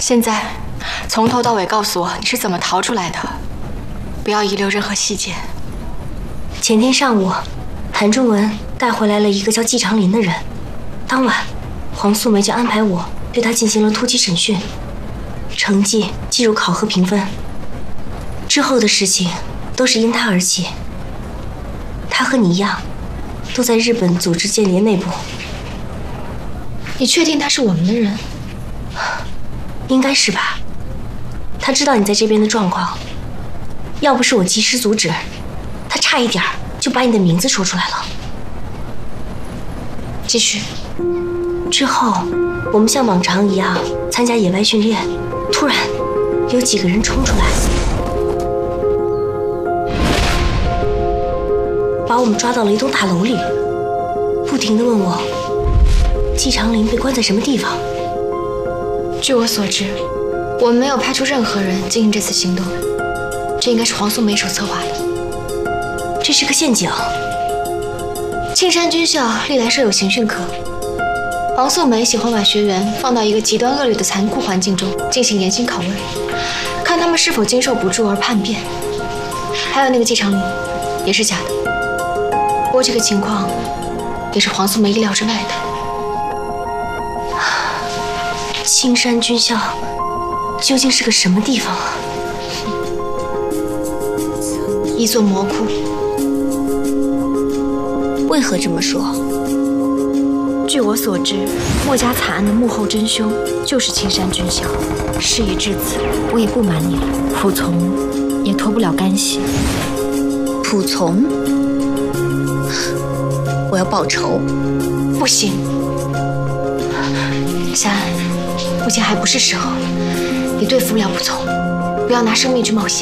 现在，从头到尾告诉我你是怎么逃出来的，不要遗留任何细节。 前天上午，韩仲文带回来了一个叫季长林的人，当晚，黄素梅就安排我对他进行了突击审讯，成绩计入考核评分。之后的事情都是因他而起。他和你一样，都在日本组织间谍内部。 你确定他是我们的人？ 应该是吧。他知道你在这边的状况，要不是我及时阻止，他差一点就把你的名字说出来了。 继续。 之后，我们像往常一样参加野外训练，突然有几个人冲出来，把我们抓到了一栋大楼里，不停地问我季长林被关在什么地方。 据我所知，我们没有派出任何人进行这次行动，这应该是黄素梅所策划的。 这是个陷阱。 青山军校历来设有刑讯科，黄素梅喜欢把学员放到一个极端恶劣的残酷环境中进行严刑拷问，看他们是否经受不住而叛变。还有那个季长林，也是假的。不过这个情况也是黄素梅意料之外的。 青山军校究竟是个什么地方啊？ 一座魔窟。 为何这么说？ 据我所知，墨家惨案的幕后真凶就是青山军校。事已至此，我也不瞒你了，仆从也脱不了干系。 仆从？我要报仇。 不行，夏安，目前还不是时候，你对付不了仆从，不要拿生命去冒险。